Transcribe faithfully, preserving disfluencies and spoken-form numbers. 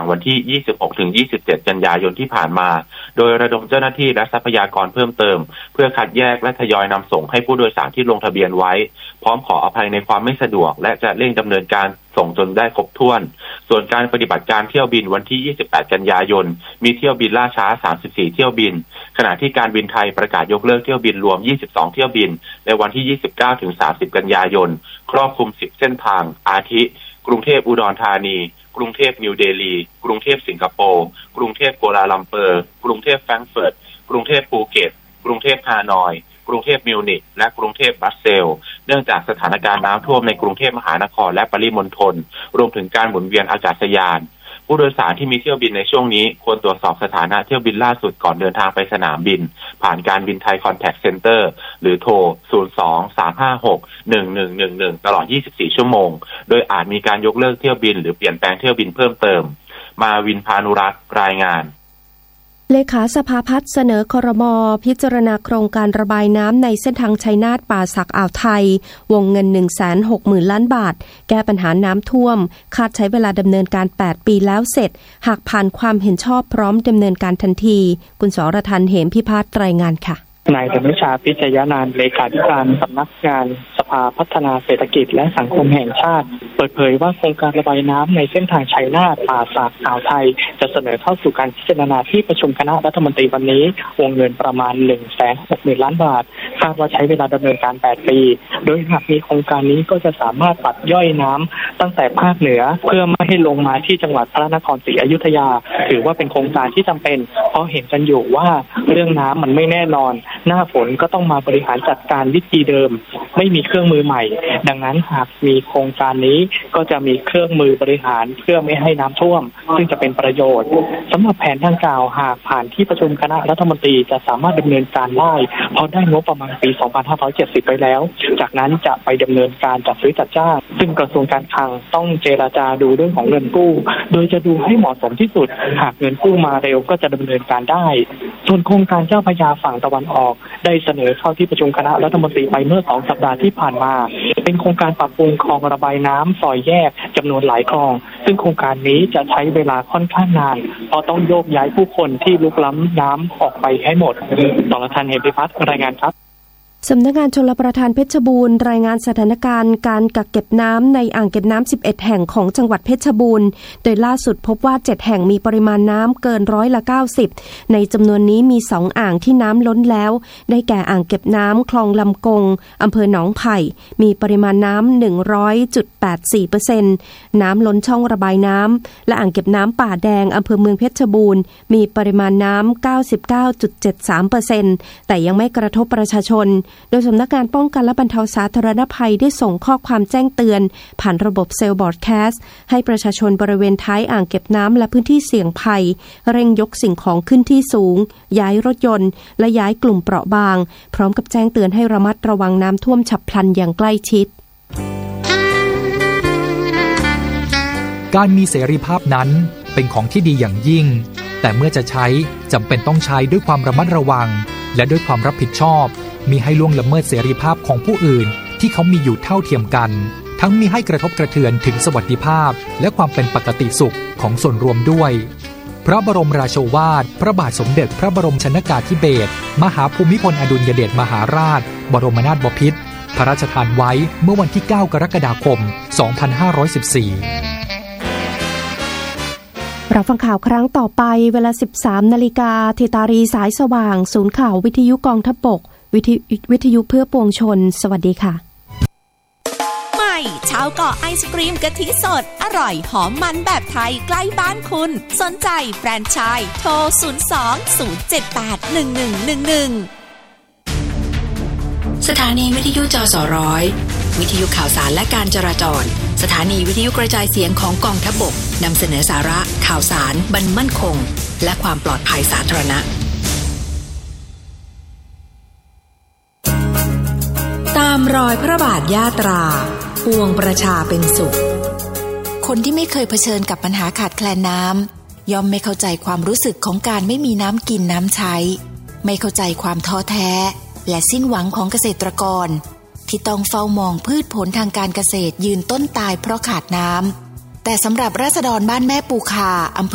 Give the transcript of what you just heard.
วันที่ ยี่สิบหกถึงยี่สิบเจ็ด กันยายนที่ผ่านมาโดยระดมเจ้าหน้าที่และทรัพยากรเพิ่มเติมเพื่อคัดแยกและทยอยนำส่งให้ผู้โดยสารที่ลงทะเบียนไว้พร้อมขออภัยในความไม่สะดวกและจะเร่งดำเนินการส่งจนได้ครบถ้วนส่วนการปฏิบัติการเที่ยวบินวันที่ ยี่สิบแปด กันยายนมีเที่ยวบินล่าช้าสามสิบสี่เที่ยวบินขณะที่การบินไทยประกาศยกเลิกเที่ยวบินรวมยี่สิบสองเที่ยวบินในวันที่ ยี่สิบเก้าถึงสามสิบ กันยายนครอบคลุมสิบเส้นทางอาทิกรุงเทพอุดรธานีกรุงเทพนิวเดลีกรุงเทพสิงคโปร์กรุงเทพกัวลาลัมเปอร์กรุงเทพแฟรงก์เฟิร์ตกรุงเทพภูเก็ตกรุงเทพฮานอยกรุงเทพมิวนิกและกรุงเทพบรัสเซลส์เนื่องจากสถานการณ์น้ำท่วมในกรุงเทพมหานครและปริมณฑลรวมถึงการหมุนเวียนอากาศยานผู้โดยสารที่มีเที่ยวบินในช่วงนี้ควรตรวจสอบสถานะเที่ยวบินล่าสุดก่อนเดินทางไปสนามบินผ่านการบินไทยคอนแทคเซ็นเตอร์หรือโทรศูนย์ สอง สาม ห้า หก หนึ่ง หนึ่ง หนึ่ง หนึ่งตลอดยี่สิบสี่ชั่วโมงโดยอาจมีการยกเลิกเที่ยวบินหรือเปลี่ยนแปลงเที่ยวบินเพิ่มเติมมาวินพานุรัตน์รายงานเลขาสภาพัฒน์เสนอครม.พิจารณาโครงการระบายน้ำในเส้นทางชัยนาทป่าสักอ่าวไทยวงเงิน หนึ่งแสนหกหมื่น ล้านบาทแก้ปัญหาน้ำท่วมคาดใช้เวลาดำเนินการแปดปีแล้วเสร็จหากผ่านความเห็นชอบพร้อมดำเนินการทันทีคุณสรทันเหมพิพัฒน์รายงานค่ะนายธนุชาพิชยานานต์เลขาธิการสำนักงานสภาพัฒนาเศรษฐกิจและสังคมแห่งชาติเปิดเผยว่าโครงการระบายน้ำในเส้นทางชัยนาทป่าสักอ่าวไทยจะเสนอเข้าสู่การพิจารณาที่ประชุมคณะรัฐมนตรีวันนี้วงเงินประมาณ หนึ่งแสนหกหมื่น ล้านบาทคาดว่าใช้เวลาดำเนินการแปดปีโดยหากมีโครงการนี้ก็จะสามารถตัดย่อยน้ำตั้งแต่ภาคเหนือเพื่อไม่ให้ลงมาที่จังหวัดพระนครศรีอยุธยาถือว่าเป็นโครงการที่จำเป็นเพราะเห็นกันอยู่ว่าเรื่องน้ำมันไม่แน่นอนหน้าฝนก็ต้องมาบริหารจัดการวิธีเดิมไม่มีเครื่องมือใหม่ดังนั้นหากมีโครงการนี้ก็จะมีเครื่องมือบริหารเพื่อไม่ให้น้ำท่วมซึ่งจะเป็นประโยชน์สำหรับแผนดังกล่าวหากผ่านที่ประชุมคณะรัฐมนตรีจะสามารถดำเนินการได้เพราะได้งบประมาณปีสองพันห้าร้อยเจ็ดสิบไปแล้วจากนั้นจะไปดำเนินการจัดซื้อจัดจ้างซึ่งกระทรวงการคลังต้องเจรจาดูเรื่องของเงินกู้โดยจะดูให้เหมาะสมที่สุดหากเงินกู้มาเร็วก็จะดำเนินการได้ส่วนโครงการเจ้าพระยาฝั่งตะวันออกได้เสนอเข้าที่ประชุมคณะรัฐมนตรีไปเมื่อสองสัปดาห์ที่ผ่านมาเป็นโครงการปรับปรุงคลองระบายน้ำซอยแยกจำนวนหลายคลองซึ่งโครงการนี้จะใช้เวลาค่อนข้างนานเพราะต้องโยกย้ายผู้คนที่ลุกล้ำน้ำออกไปให้หมดสรทัน เหมพิพัฒน์รายงานครับสำนักงานชลประทานเพชรบูรณ์รายงานสถานการณ์การกักเก็บน้ำในอ่างเก็บน้ำสิบเอ็ดแห่งของจังหวัดเพชรบูรณ์โดยล่าสุดพบว่าเจ็ดแห่งมีปริมาณน้ำเกินร้อยละเก้าสิบในจำนวนนี้มีสองอ่างที่น้ำล้นแล้วได้แก่อ่างเก็บน้ำคลองลำกงอำเภอหนองไผ่มีปริมาณน้ำ หนึ่งร้อยจุดแปดสี่เปอร์เซ็นต์ น้ำล้นช่องระบายน้ำและอ่างเก็บน้ำป่าแดงอำเภอเมืองเพชรบูรณ์มีปริมาณน้ำ เก้าสิบเก้าจุดเจ็ดสามเปอร์เซ็นต์ แต่ยังไม่กระทบประชาชนโดยสำนักงานป้องกันและบรรเทาสาธารณภัยได้ส่งข้อความแจ้งเตือนผ่านระบบเซลล์บอร์ดแคสต์ให้ประชาชนบริเวณท้ายอ่างเก็บน้ำและพื้นที่เสี่ยงภัยเร่งยกสิ่งของขึ้นที่สูงย้ายรถยนต์และย้ายกลุ่มเปราะบางพร้อมกับแจ้งเตือนให้ระมัดระวังน้ำท่วมฉับพลันอย่างใกล้ชิดการมีเสรีภาพนั้นเป็นของที่ดีอย่างยิ่งแต่เมื่อจะใช้จำเป็นต้องใช้ด้วยความระมัดระวังและด้วยความรับผิดชอบมิให้ล่วงละเมิดเสรีภาพของผู้อื่นที่เขามีอยู่เท่าเทียมกันทั้งมิให้กระทบกระเทือนถึงสวัสดิภาพและความเป็นปกติสุขของส่วนรวมด้วยพระบรมราโชวาทพระบาทสมเด็จพระบรมชนกาธิเบศรมหาภูมิพลอดุลยเดชมหาราชบรมนาถบพิตรพระราชทานไว้เมื่อวันที่เก้ากรกฎาคมสองพันห้าร้อยสิบสี่เราฟังข่าวครั้งต่อไปเวลา สิบสามนาฬิกา เทตารีสายสว่างศูนย์ข่าววิทยุกองทัพบกวิทยุวิทยุเพื่อปวงชนสวัสดีค่ะใหม่ชาวเกาะไอศกรีมกะทิสดอร่อยหอมมันแบบไทยใกล้บ้านคุณสนใจแฟรนไชส์โทรศูนย์ สอง ศูนย์ เจ็ด แปด หนึ่ง หนึ่ง หนึ่ง หนึ่งสถานีวิทยุจสร้อยวิทยุข่าวสารและการจราจรสถานีวิทยุกระจายเสียงของกองทัพบกนำเสนอสาระข่าวสารบรรมั่นคงและความปลอดภัยสาธารณะตามรอยพระบาทยาตราปวงประชาเป็นสุขคนที่ไม่เคยเผชิญกับปัญหาขาดแคลนน้ำย่อมไม่เข้าใจความรู้สึกของการไม่มีน้ำกินน้ำใช้ไม่เข้าใจความท้อแท้และสิ้นหวังของเกษตรกรที่ต้องเฝ้ามองพืชผลทางการเกษตรยืนต้นตายเพราะขาดน้ำแต่สำหรับราษฎรบ้านแม่ปูคาอำเภอ